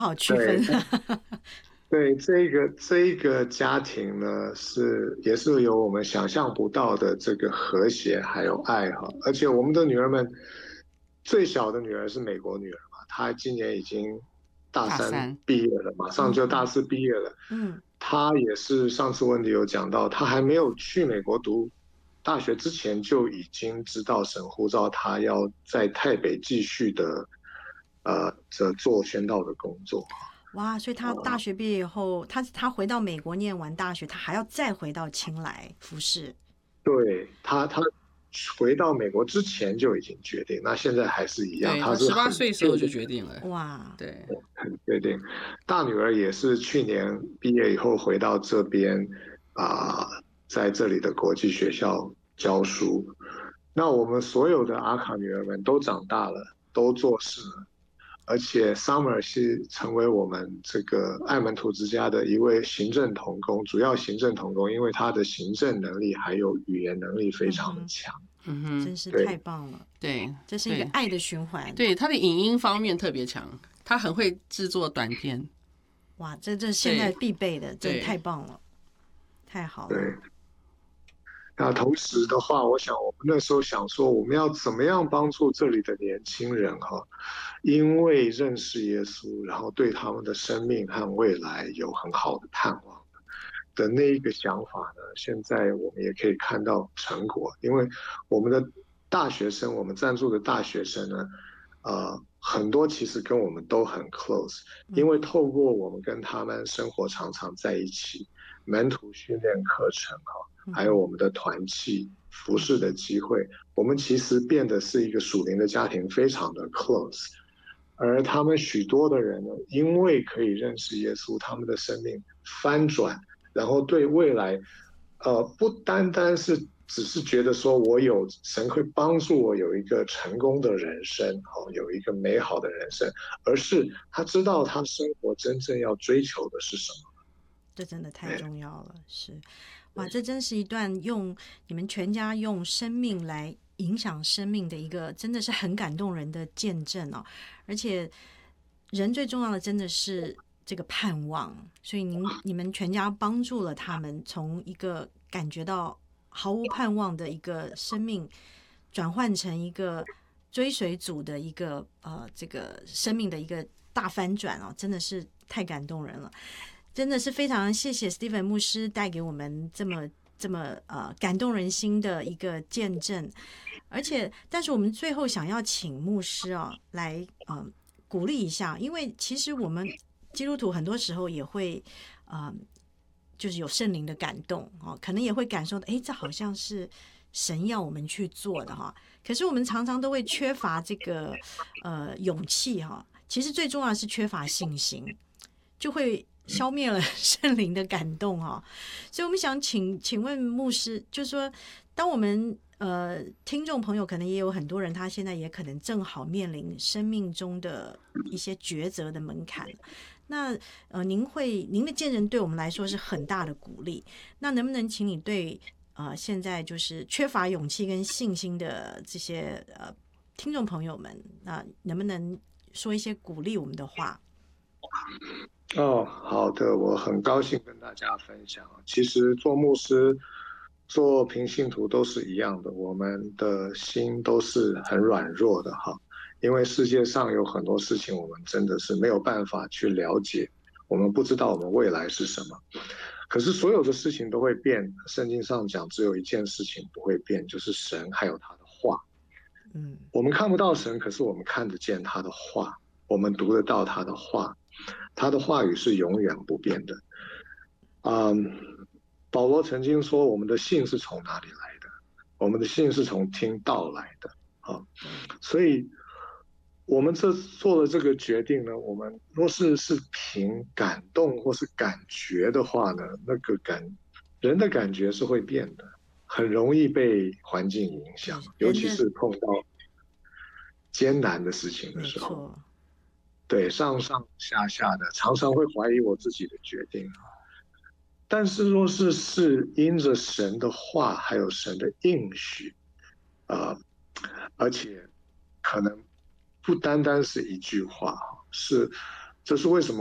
好区分。 对对，这一个家庭呢，也是有我们想象不到的这个和谐还有爱哈，而且我们的女儿们，最小的女儿是美国女儿嘛，她今年已经大三大三。 毕业了，马上就大嗯四毕业了。 嗯她也是上次温迪有讲到，她还没有去美国读大学之前就已经知道神呼召她要在台北继续的做宣道的工作。 哇，所以他大学毕业以后，他回到美国念完大学，他还要再回到青来服侍。 对他回到美国之前就已经决定，那现在还是一样， 对，他他是很 18岁的时候就确定， 决定了。 哇， 对， 很确定。大女儿也是去年毕业以后回到这边在这里的国际学校教书。那我们所有的阿卡女儿们都长大了，都做事了，而且 Summer 是成为我们这个爱门徒之家的一位行政同工，主要行政同工，因为他的行政能力还有语言能力非嗯哼， 常的强。 嗯哼， 真是太对棒了， 对这是一个对爱的循环。 对，他的影音方面特别强，他很会制作短片。 哇，这现在必备的，真的对太棒了，太好对， 了。 那同时的话，我想我们那时候想说，我们要怎么样帮助这里的年轻人哈，因为认识耶稣，然后对他们的生命和未来有很好的盼望的那一个想法呢，现在我们也可以看到成果，因为我们的大学生，我们赞助的大学生呢，很多其实跟我们都很 close，因为透过我们跟他们生活常常在一起，门徒训练课程哈，还有我们的团契服饰的机会，我们其实变得是一个属灵的家庭，非常的 close。而他们许多的人呢，因为可以认识耶稣，他们的生命翻转，然后对未来，不单单是只是觉得说我有神会帮助我有一个成功的人生，有一个美好的人生，而是他知道他生活真正要追求的是什么。 这真的太重要了，是哇，这真是一段用你们全家用生命来影响生命的一个，真的是很感动人的见证哦。而且人最重要的真的是这个盼望，所以你们全家帮助了他们从一个感觉到毫无盼望的一个生命，转换成一个追随主的一个这个生命的一个大翻转哦，真的是太感动人了。真的是非常谢谢 Stephen 牧师带给我们这么感动人心的一个见证，而且但是我们最后想要请牧师来鼓励一下，因为其实我们基督徒很多时候也会就是有圣灵的感动可能也会感受到这好像是神要我们去做的可是我们常常都会缺乏这个勇气其实最重要的是缺乏信心，就会消灭了圣灵的感动所以我们想请问牧师，就是说，当我们听众朋友可能也有很多人，他现在也可能正好面临生命中的一些抉择的门槛。那您的见证对我们来说是很大的鼓励。那能不能请你对现在就是缺乏勇气跟信心的这些听众朋友们，那能不能说一些鼓励我们的话？ 哦，好的，我很高兴跟大家分享。其实做牧师、做平信徒都是一样的，我们的心都是很软弱的哈。因为世界上有很多事情，我们真的是没有办法去了解，我们不知道我们未来是什么。可是所有的事情都会变，圣经上讲，只有一件事情不会变，就是神还有他的话。我们看不到神，可是我们看得见他的话，我们读得到他的话。他的话语是永远不变的。保罗曾经说，我们的信是从哪里来的？我们的信是从听道来的。所以我们做了这个决定呢，我们若是凭感动或是感觉的话呢，那个人的感觉是会变的，很容易被环境影响，尤其是碰到艰难的事情的时候。对，上上下下的，常常会怀疑我自己的决定。但是若是因着神的话，还有神的应许，而且可能不单单是一句话，是这是为什么？